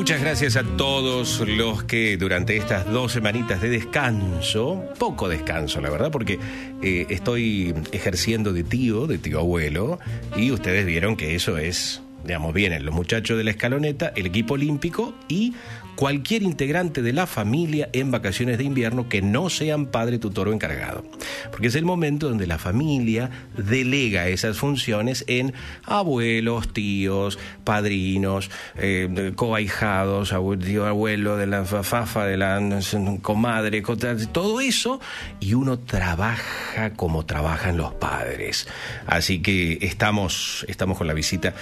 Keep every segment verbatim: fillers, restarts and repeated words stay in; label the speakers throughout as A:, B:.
A: Muchas gracias a todos los que durante estas dos semanitas de descanso, poco descanso la verdad, porque eh, estoy ejerciendo de tío, de tío abuelo, y ustedes vieron que eso es, digamos, vienen los muchachos de la escaloneta, el equipo olímpico y cualquier integrante de la familia en vacaciones de invierno que no sean padre, tutor o encargado. Porque es el momento donde la familia delega esas funciones en abuelos, tíos, padrinos, eh, coahijados, abuelo, tío abuelo de la fafa, de la comadre, todo eso, y uno trabaja como trabajan los padres. Así que estamos, estamos con la visita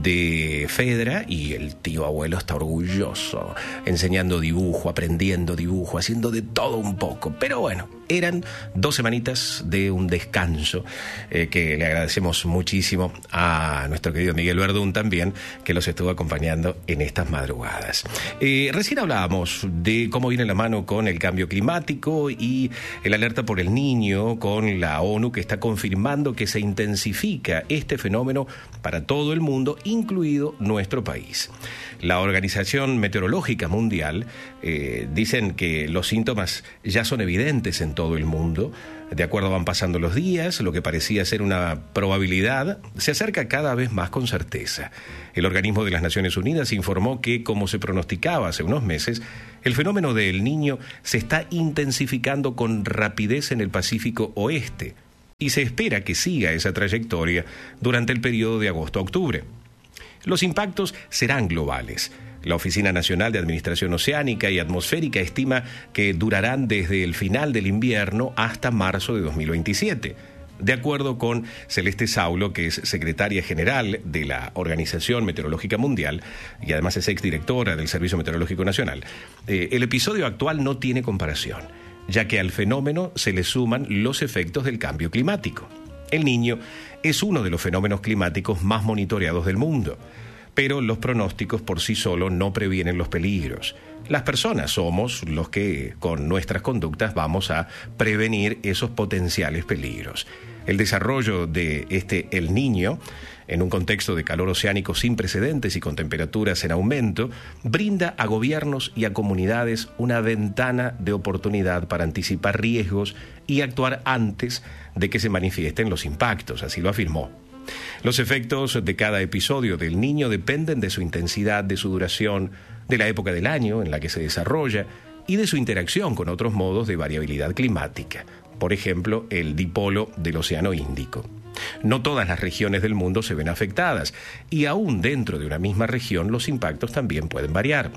A: de Fedra y el tío abuelo está orgulloso, enseñando dibujo, aprendiendo dibujo, haciendo de todo un poco. Pero bueno, eran dos semanitas de un descanso eh, que le agradecemos muchísimo a nuestro querido Miguel Verdún también, que los estuvo acompañando en estas madrugadas. Eh, recién hablábamos de cómo viene la mano con el cambio climático y el alerta por el niño con la ONU, que está confirmando que se intensifica este fenómeno para todo el mundo, incluido nuestro país. La Organización Meteorológica Mundial eh, dicen que los síntomas ya son evidentes en todo el mundo. De acuerdo van pasando los días, lo que parecía ser una probabilidad se acerca cada vez más con certeza. El organismo de las Naciones Unidas informó que, como se pronosticaba hace unos meses, el fenómeno del Niño se está intensificando con rapidez en el Pacífico Oeste y se espera que siga esa trayectoria durante el periodo de agosto a octubre. Los impactos serán globales. La Oficina Nacional de Administración Oceánica y Atmosférica estima que durarán desde el final del invierno hasta marzo de dos mil veintisiete. De acuerdo con Celeste Saulo, que es secretaria general de la Organización Meteorológica Mundial y además es exdirectora del Servicio Meteorológico Nacional, eh, el episodio actual no tiene comparación, ya que al fenómeno se le suman los efectos del cambio climático. El Niño es uno de los fenómenos climáticos más monitoreados del mundo, pero los pronósticos por sí solos no previenen los peligros. Las personas somos los que, con nuestras conductas, vamos a prevenir esos potenciales peligros. El desarrollo de este El Niño, en un contexto de calor oceánico sin precedentes y con temperaturas en aumento, brinda a gobiernos y a comunidades una ventana de oportunidad para anticipar riesgos y actuar antes de que se manifiesten los impactos, así lo afirmó. Los efectos de cada episodio del Niño dependen de su intensidad, de su duración, de la época del año en la que se desarrolla y de su interacción con otros modos de variabilidad climática, por ejemplo, el dipolo del Océano Índico. No todas las regiones del mundo se ven afectadas y aún dentro de una misma región los impactos también pueden variar.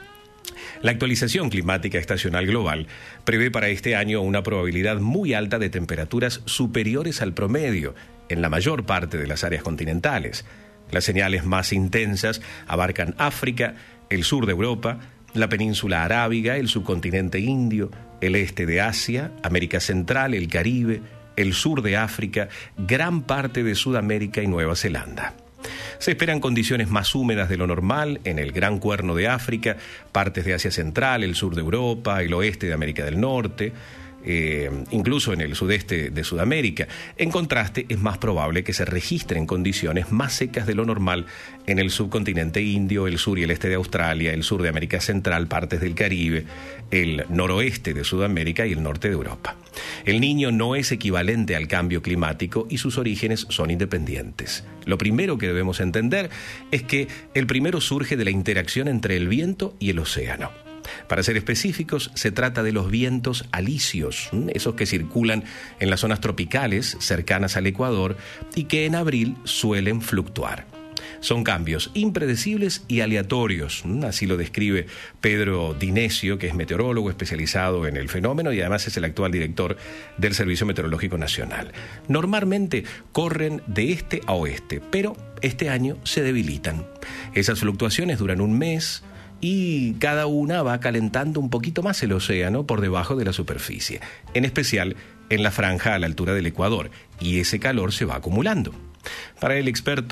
A: La actualización climática estacional global prevé para este año una probabilidad muy alta de temperaturas superiores al promedio en la mayor parte de las áreas continentales. Las señales más intensas abarcan África, el sur de Europa, la península arábiga, el subcontinente indio, el este de Asia, América Central, el Caribe, el sur de África, gran parte de Sudamérica y Nueva Zelanda. Se esperan condiciones más húmedas de lo normal en el Gran Cuerno de África, partes de Asia Central, el sur de Europa, el oeste de América del Norte, eh, incluso en el sudeste de Sudamérica. En contraste, es más probable que se registren condiciones más secas de lo normal en el subcontinente indio, el sur y el este de Australia, el sur de América Central, partes del Caribe, el noroeste de Sudamérica y el norte de Europa. El Niño no es equivalente al cambio climático y sus orígenes son independientes. Lo primero que debemos entender es que el primero surge de la interacción entre el viento y el océano. Para ser específicos, se trata de los vientos alisios, esos que circulan en las zonas tropicales cercanas al Ecuador y que en abril suelen fluctuar. Son cambios impredecibles y aleatorios, así lo describe Pedro Dinesio, que es meteorólogo especializado en el fenómeno y además es el actual director del Servicio Meteorológico Nacional. Normalmente corren de este a oeste, pero este año se debilitan. Esas fluctuaciones duran un mes y cada una va calentando un poquito más el océano por debajo de la superficie, en especial en la franja a la altura del Ecuador, y ese calor se va acumulando. Para el experto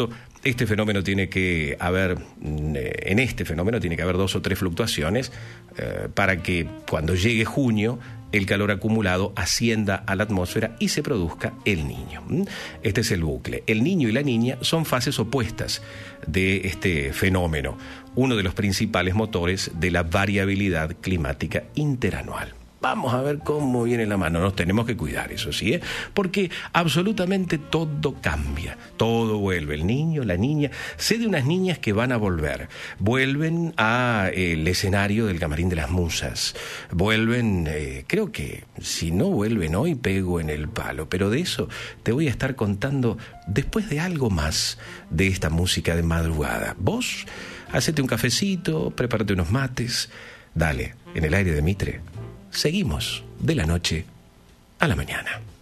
A: Este fenómeno tiene que haber, en este fenómeno tiene que haber dos o tres fluctuaciones eh, para que cuando llegue junio el calor acumulado ascienda a la atmósfera y se produzca el niño. Este es el bucle. El niño y la niña son fases opuestas de este fenómeno, uno de los principales motores de la variabilidad climática interanual. Vamos a ver cómo viene la mano. Nos tenemos que cuidar, eso sí, ¿eh? Porque absolutamente todo cambia, todo vuelve. El niño, la niña. Sé de unas niñas que van a volver. Vuelven al escenario del Camarín de las Musas. Vuelven, eh, creo que si no vuelven hoy, pego en el palo. Pero de eso te voy a estar contando después de algo más de esta música de madrugada. Vos, hacete un cafecito, prepárate unos mates. Dale, en el aire de Mitre. Seguimos de la noche a la mañana.